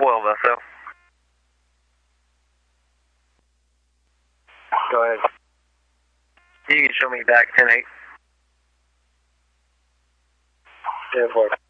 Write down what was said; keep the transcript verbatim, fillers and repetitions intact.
twelve S O. Go ahead. You can show me back ten eight. ten four.